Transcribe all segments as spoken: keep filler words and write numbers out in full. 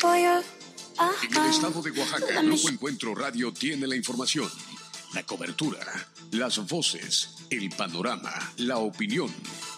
En el estado de Oaxaca, Grupo Encuentro Radio tiene la información, la cobertura, las voces, el panorama, la opinión.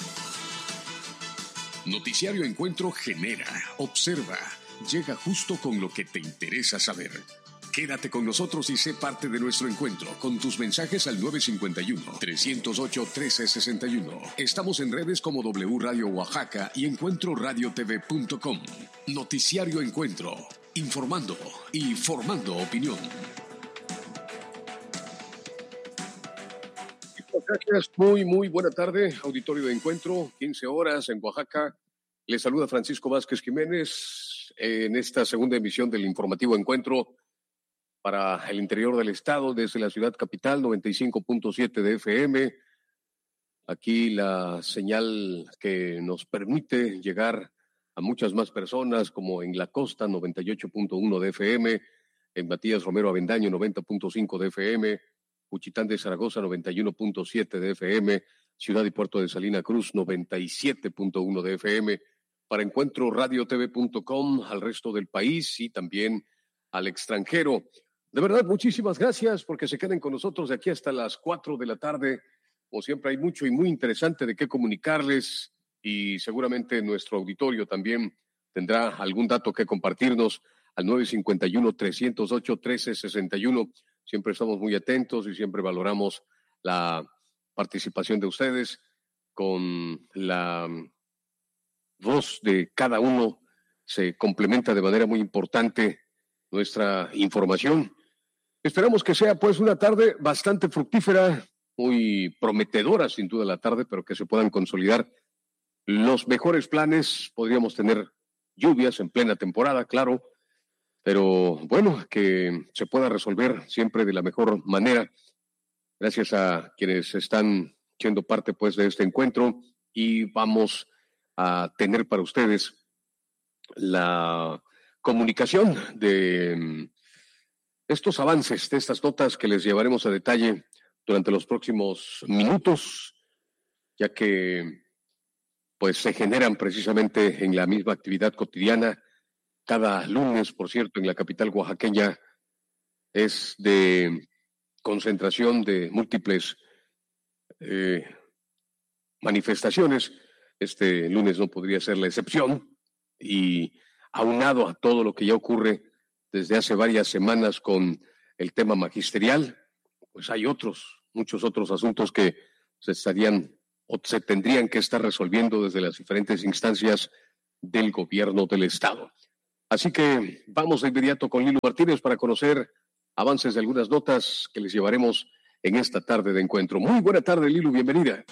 Noticiario Encuentro genera, observa, llega justo con lo que te interesa saber. Quédate con nosotros y sé parte de nuestro encuentro con tus mensajes al nueve cinco uno, tres cero ocho, uno tres seis uno. Estamos en redes como W Radio Oaxaca y encuentro radio t v punto com. Noticiario Encuentro, informando y formando opinión. Gracias, muy, muy buena tarde, auditorio de Encuentro, quince horas en Oaxaca. Les saluda Francisco Vázquez Jiménez en esta segunda emisión del informativo Encuentro para el interior del estado, desde la ciudad capital, noventa y cinco punto siete de F M. Aquí la señal que nos permite llegar a muchas más personas, como en la costa, noventa y ocho punto uno de F M, en Matías Romero Avendaño, noventa punto cinco de F M, Juchitán de Zaragoza, noventa y uno punto siete de F M, Ciudad y Puerto de Salina Cruz, noventa y siete punto uno de F M, para encuentro radio t v punto com, al resto del país y también al extranjero. De verdad, muchísimas gracias porque se queden con nosotros de aquí hasta las cuatro de la tarde. Como siempre, hay mucho y muy interesante de qué comunicarles y seguramente nuestro auditorio también tendrá algún dato que compartirnos al nueve cinco uno, tres cero ocho, uno tres seis uno. Siempre estamos muy atentos y siempre valoramos la participación de ustedes. Con la voz de cada uno se complementa de manera muy importante nuestra información. Esperamos que sea pues una tarde bastante fructífera, muy prometedora sin duda la tarde, pero que se puedan consolidar los mejores planes. Podríamos tener lluvias en plena temporada, claro, pero bueno, que se pueda resolver siempre de la mejor manera. Gracias a quienes están siendo parte pues de este encuentro y vamos a tener para ustedes la comunicación de estos avances, de estas notas que les llevaremos a detalle durante los próximos minutos, ya que pues se generan precisamente en la misma actividad cotidiana. Cada lunes, por cierto, en la capital oaxaqueña es de concentración de múltiples eh, manifestaciones. Este lunes no podría ser la excepción y aunado a todo lo que ya ocurre desde hace varias semanas con el tema magisterial, pues hay otros, muchos otros asuntos que se estarían o se tendrían que estar resolviendo desde las diferentes instancias del gobierno del estado. Así que vamos de inmediato con Lilo Martínez para conocer avances de algunas notas que les llevaremos en esta tarde de encuentro. Muy buena tarde, Lilo, bienvenida.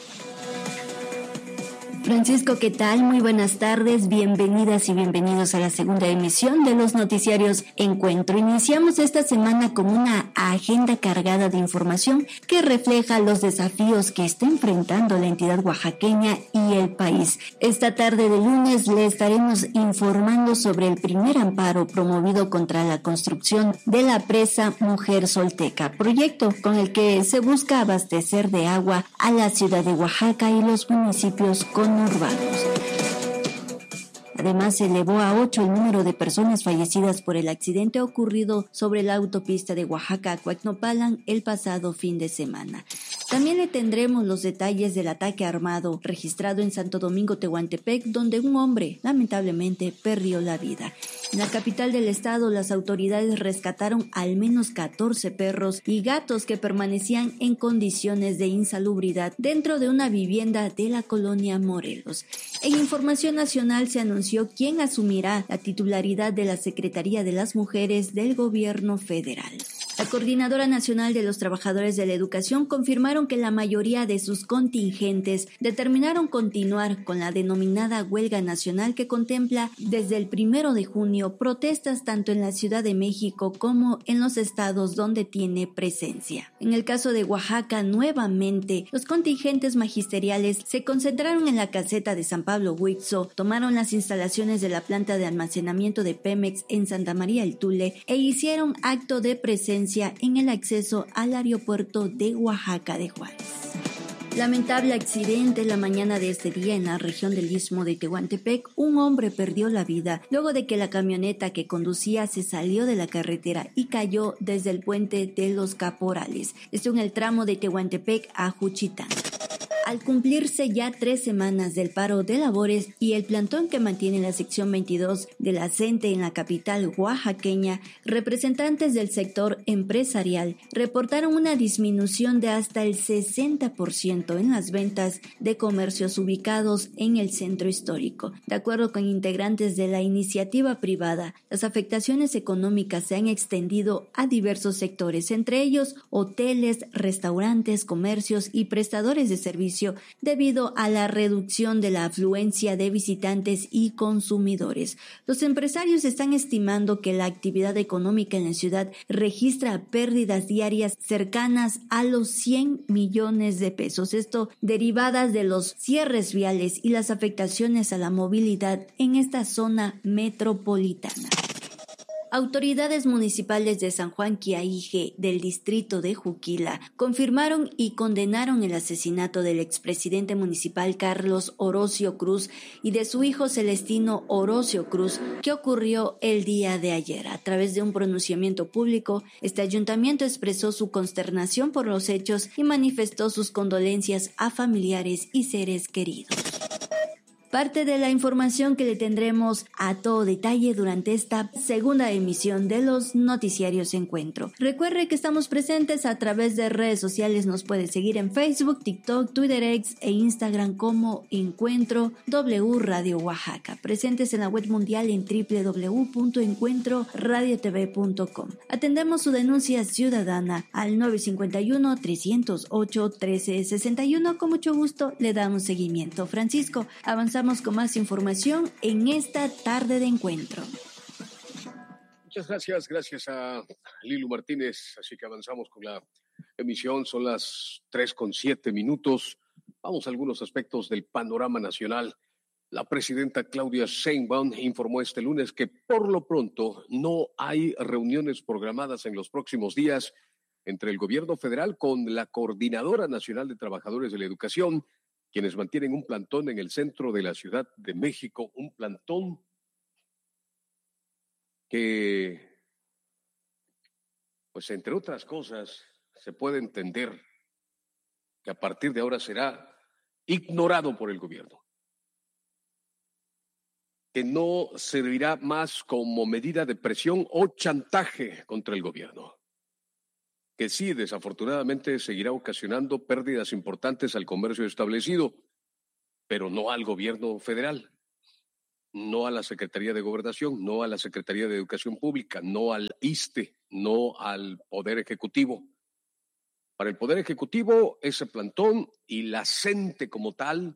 Francisco, ¿qué tal? Muy buenas tardes, bienvenidas y bienvenidos a la segunda emisión de los noticiarios Encuentro. Iniciamos esta semana con una agenda cargada de información que refleja los desafíos que está enfrentando la entidad oaxaqueña y el país. Esta tarde de lunes le estaremos informando sobre el primer amparo promovido contra la construcción de la presa Mujer Solteca, proyecto con el que se busca abastecer de agua a la ciudad de Oaxaca y los municipios con urbanos. Además, se elevó a ocho el número de personas fallecidas por el accidente ocurrido sobre la autopista de Oaxaca a Cuacnopalan el pasado fin de semana. También le tendremos los detalles del ataque armado registrado en Santo Domingo, Tehuantepec, donde un hombre lamentablemente perdió la vida. En la capital del estado, las autoridades rescataron al menos catorce perros y gatos que permanecían en condiciones de insalubridad dentro de una vivienda de la colonia Morelos. En información nacional se anunció quién asumirá la titularidad de la Secretaría de las Mujeres del Gobierno Federal. La Coordinadora Nacional de los Trabajadores de la Educación confirmaron que la mayoría de sus contingentes determinaron continuar con la denominada huelga nacional que contempla desde el primero de junio protestas tanto en la Ciudad de México como en los estados donde tiene presencia. En el caso de Oaxaca, nuevamente, los contingentes magisteriales se concentraron en la caseta de San Pablo Huixo, tomaron las instalaciones de la planta de almacenamiento de Pemex en Santa María el Tule e hicieron acto de presencia en el acceso al aeropuerto de Oaxaca de Juárez. Lamentable accidente la mañana de este día en la región del Istmo de Tehuantepec. Un hombre perdió la vida luego de que la camioneta que conducía se salió de la carretera y cayó desde el puente de los Caporales. Esto en el tramo de Tehuantepec a Juchitán. Al cumplirse ya tres semanas del paro de labores y el plantón que mantiene la sección veintidós de la CENTE en la capital oaxaqueña, representantes del sector empresarial reportaron una disminución de hasta el sesenta por ciento en las ventas de comercios ubicados en el centro histórico. De acuerdo con integrantes de la iniciativa privada, las afectaciones económicas se han extendido a diversos sectores, entre ellos hoteles, restaurantes, comercios y prestadores de servicios, debido a la reducción de la afluencia de visitantes y consumidores. Los empresarios están estimando que la actividad económica en la ciudad registra pérdidas diarias cercanas a los cien millones de pesos, esto derivadas de los cierres viales y las afectaciones a la movilidad en esta zona metropolitana. Autoridades municipales de San Juan Quiaige, del distrito de Juquila, confirmaron y condenaron el asesinato del expresidente municipal Carlos Orocio Cruz y de su hijo Celestino Orocio Cruz, que ocurrió el día de ayer. A través de un pronunciamiento público, este ayuntamiento expresó su consternación por los hechos y manifestó sus condolencias a familiares y seres queridos. Parte de la información que le tendremos a todo detalle durante esta segunda emisión de los noticiarios Encuentro. Recuerde que estamos presentes a través de redes sociales, nos puede seguir en Facebook, TikTok, Twitter X e Instagram como Encuentro W Radio Oaxaca. Presentes en la web mundial en doble u doble u doble u punto encuentro radio t v punto com. Atendemos su denuncia ciudadana al nueve cinco uno, tres cero ocho, uno tres seis uno. Con mucho gusto le damos seguimiento. Francisco, avanzamos con más información en esta tarde de encuentro. Muchas gracias, gracias a Lilu Martínez. Así que avanzamos con la emisión, son las tres con siete minutos. Vamos a algunos aspectos del panorama nacional. La presidenta Claudia Sheinbaum informó este lunes que por lo pronto no hay reuniones programadas en los próximos días entre el gobierno federal con la Coordinadora Nacional de Trabajadores de la Educación, quienes mantienen un plantón en el centro de la Ciudad de México, un plantón que, pues entre otras cosas, se puede entender que a partir de ahora será ignorado por el gobierno, que no servirá más como medida de presión o chantaje contra el gobierno, que sí, desafortunadamente, seguirá ocasionando pérdidas importantes al comercio establecido, pero no al gobierno federal, no a la Secretaría de Gobernación, no a la Secretaría de Educación Pública, no al ISSSTE, no al Poder Ejecutivo. Para el Poder Ejecutivo, ese plantón y la CENTE como tal,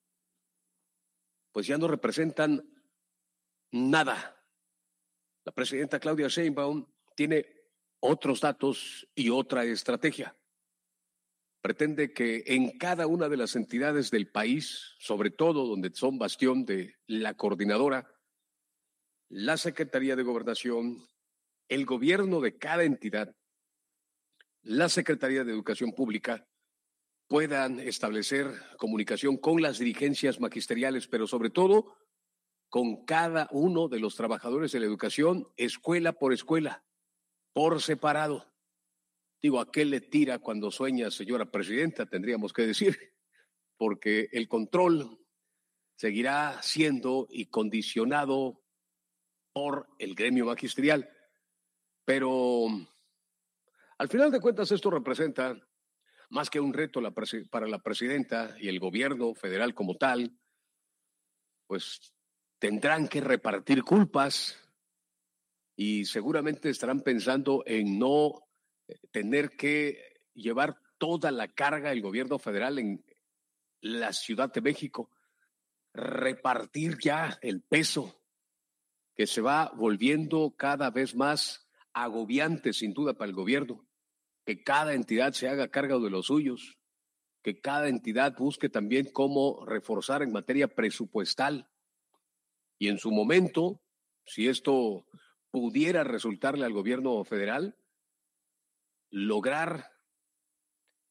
pues ya no representan nada. La presidenta Claudia Sheinbaum tiene otros datos y otra estrategia. Pretende que en cada una de las entidades del país, sobre todo donde son bastión de la coordinadora, la Secretaría de Gobernación, el gobierno de cada entidad, la Secretaría de Educación Pública, puedan establecer comunicación con las dirigencias magisteriales, pero sobre todo con cada uno de los trabajadores de la educación, escuela por escuela, por separado. Digo, ¿a qué le tira cuando sueña, señora presidenta? Tendríamos que decir, porque el control seguirá siendo y condicionado por el gremio magisterial. Pero al final de cuentas esto representa más que un reto la presi- para la presidenta y el gobierno federal como tal, pues tendrán que repartir culpas y seguramente estarán pensando en no tener que llevar toda la carga el gobierno federal en la Ciudad de México, repartir ya el peso que se va volviendo cada vez más agobiante sin duda para el gobierno, que cada entidad se haga cargo de los suyos, que cada entidad busque también cómo reforzar en materia presupuestal y en su momento, si esto pudiera resultarle al gobierno federal, lograr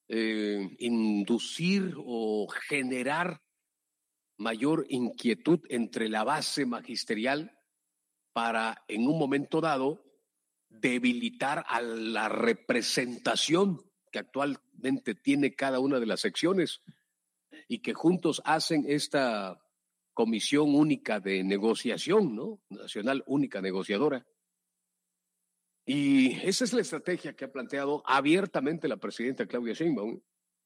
eh, inducir o generar mayor inquietud entre la base magisterial para, en un momento dado, debilitar a la representación que actualmente tiene cada una de las secciones y que juntos hacen esta comisión única de negociación, ¿no? Nacional única negociadora. Y esa es la estrategia que ha planteado abiertamente la presidenta Claudia Sheinbaum.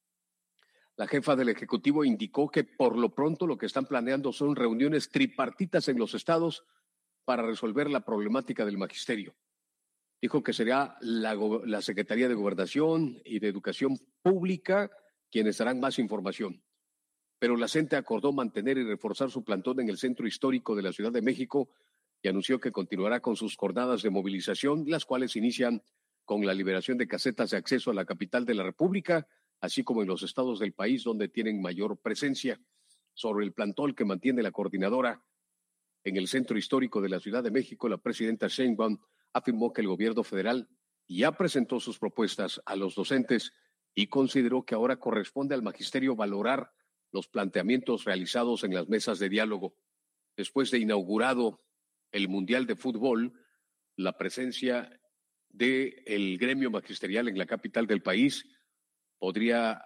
La jefa del Ejecutivo indicó que por lo pronto lo que están planeando son reuniones tripartitas en los estados para resolver la problemática del magisterio. Dijo que será la, la Secretaría de Gobernación y de Educación Pública quienes darán más información. Pero la CENTE acordó mantener y reforzar su plantón en el centro histórico de la Ciudad de México y anunció que continuará con sus jornadas de movilización, las cuales inician con la liberación de casetas de acceso a la capital de la República, así como en los estados del país donde tienen mayor presencia. Sobre el plantón que mantiene la coordinadora en el centro histórico de la Ciudad de México, la presidenta Sheinbaum afirmó que el gobierno federal ya presentó sus propuestas a los docentes y consideró que ahora corresponde al magisterio valorar los planteamientos realizados en las mesas de diálogo. Después de inaugurado el Mundial de Fútbol, la presencia del gremio magisterial en la capital del país podría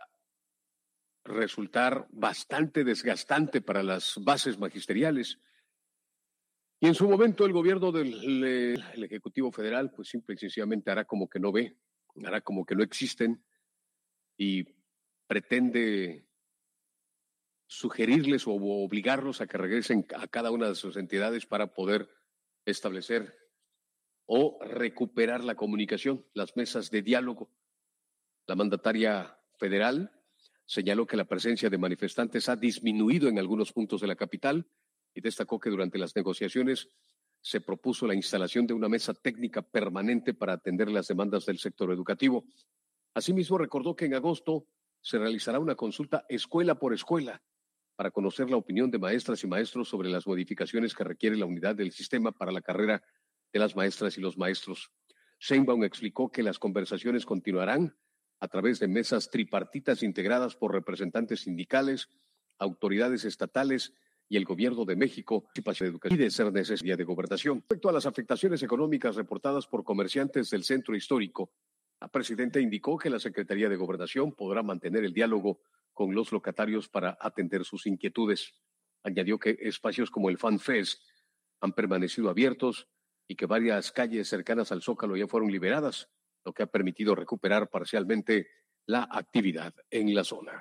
resultar bastante desgastante para las bases magisteriales. Y en su momento el gobierno del el Ejecutivo Federal pues simple y sencillamente hará como que no ve, hará como que no existen y pretende sugerirles o obligarlos a que regresen a cada una de sus entidades para poder establecer o recuperar la comunicación, las mesas de diálogo. La mandataria federal señaló que la presencia de manifestantes ha disminuido en algunos puntos de la capital y destacó que durante las negociaciones se propuso la instalación de una mesa técnica permanente para atender las demandas del sector educativo. Asimismo, recordó que en agosto se realizará una consulta escuela por escuela para conocer la opinión de maestras y maestros sobre las modificaciones que requiere la unidad del sistema para la carrera de las maestras y los maestros. Sheinbaum explicó que las conversaciones continuarán a través de mesas tripartitas integradas por representantes sindicales, autoridades estatales y el Gobierno de México y de ser necesaria de gobernación. Respecto a las afectaciones económicas reportadas por comerciantes del centro histórico, la presidenta indicó que la Secretaría de Gobernación podrá mantener el diálogo con los locatarios para atender sus inquietudes. Añadió que espacios como el Fan Fest han permanecido abiertos y que varias calles cercanas al Zócalo ya fueron liberadas, lo que ha permitido recuperar parcialmente la actividad en la zona.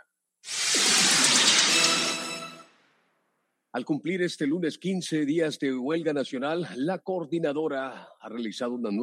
Al cumplir este lunes quince días de huelga nacional, la coordinadora ha realizado una nueva